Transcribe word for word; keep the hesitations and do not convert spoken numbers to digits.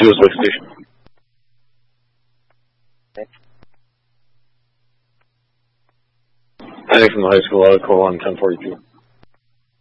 Studios workstation. I think from the high school, I would call on ten forty-two.